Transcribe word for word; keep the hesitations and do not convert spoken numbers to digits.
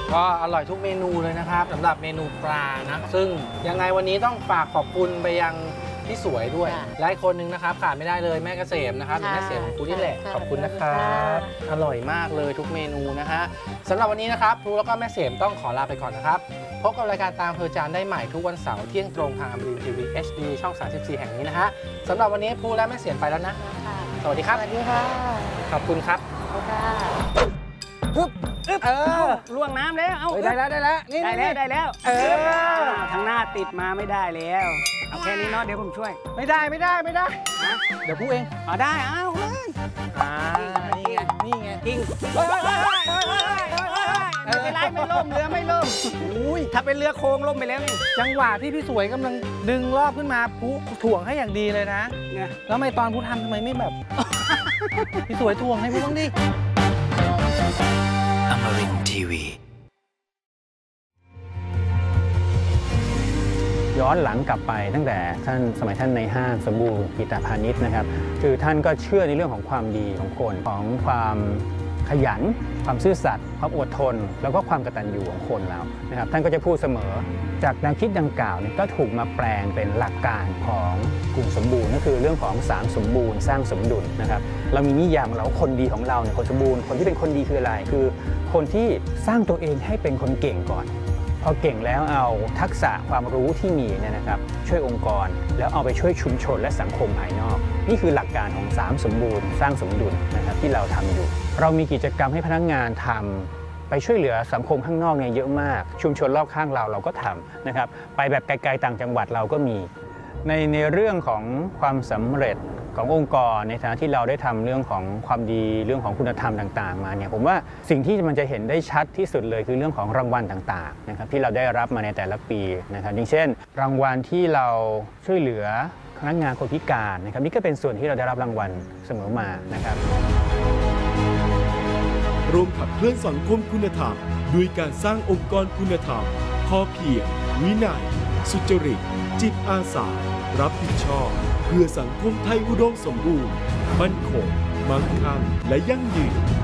ก็อร่อยทุกเมนูเลยนะครับสำหรับเมนูปลานะซึ่งยังไงวันนี้ต้องฝากขอบคุณไปยังพี่สวยด้วยและอีกคนนึงนะครับขาดไม่ได้เลยแม่เกษมนะครับแม่เกษมของคุณนี่แหละขอบคุณนะครับอร่อยมากเลยทุกเมนูนะฮะสำหรับวันนี้นะครับครูแล้วก็แม่เสมต้องขอลาไปก่อนนะครับพบกับรายการตามอำเภอจานได้ใหม่ทุกวันเสาร์เที่ยงตรงทางอมรินทร์ทีวี เอช ดี ช่อง สามสิบสี่ แห่งนี้นะฮะสำหรับวันนี้ครูและแม่เสมไปแล้วนะสวัสดีครับสวัสดีค่ะขอบคุณครับขอบคุณค่ะปึ๊บเออล่วงน้ำแล้วเอาได้แล้วได้แล้วนี่ได้แล้วได้แล้วเออทางหน้าติดมาไม่ได้แล้วเอาแค่นี้เนาะเดี๋ยวผมช่วยไม่ได้ไม่ได้ไม่ได้เดี๋ยวพูดเองอ๋อได้เอาเลยอ่านี่ไงนี่ไงกิ้งไม่เป็นไรไม่ล่มเรือไม่ล่มอุ้ยถ้าเป็นเรือโค้งล่มไปแล้วนี่จังหวะที่พี่สวยกำลังดึงรอบขึ้นมาผู้ถ่วงให้อย่างดีเลยนะแล้วไม่ตอนผู้ทำทำไมไม่แบบพี่สวยถ่วงให้ผู้บ้างดิอมรินทร์ทีวีย้อนหลังกลับไปตั้งแต่ท่านสมัยท่านในห้างสมบูรณ์กิตพานิชนะครับคือท่านก็เชื่อในเรื่องของความดีของคนของความขยันความซื่อสัตย์ความอดทนแล้วก็ความกตัญญูของคนแล้วนะครับท่านก็จะพูดเสมอจากแนวคิดดังกล่าวเนี่ยก็ถูกมาแปลงเป็นหลักการของกลุ่มสมบูรณ์ก็คือเรื่องของสามสมบูรณ์สร้างสมดุลนะครับเรามีนิยามเราคนดีของเราเนี่ยคนสมบูรณ์คนที่เป็นคนดีคืออะไรคือคนที่สร้างตัวเองให้เป็นคนเก่งก่อนพอเก่งแล้วเอาทักษะความรู้ที่มีเนี่ยนะครับช่วยองค์กรแล้วเอาไปช่วยชุมชนและสังคมภายนอกนี่คือหลักการของสามสมบูรณ์สร้างสมดุลนะครับที่เราทำอยู่เรามีกิจกรรมให้พนักงานทำไปช่วยเหลือสังคมข้างนอกเนี่ยเยอะมากชุมชนรอบข้างเราเราก็ทำนะครับไปแบบไกลๆต่างจังหวัดเราก็มีในในเรื่องของความสำเร็จขององค์กรในฐานะที่เราได้ทำเรื่องของความดีเรื่องของคุณธรรมต่างๆมาเนี่ยผมว่าสิ่งที่มันจะเห็นได้ชัดที่สุดเลยคือเรื่องของรางวัลต่างๆนะครับที่เราได้รับมาในแต่ละปีนะครับอย่างเช่นรางวัลที่เราช่วยเหลือพนักงานคนพิการนะครับนี่ก็เป็นส่วนที่เราได้รับรางวัลเสมอมานะครับร่วมขับเคลื่อนสังคมคุณธรรมด้วยการสร้างองค์กรคุณธรรมพอเพียงวินัยสุจริตจิตอาสารับผิดชอบเพื่อสังคมไทยอุดมสมบูรณ์มั่นคงมั่งคั่งและยั่งยืน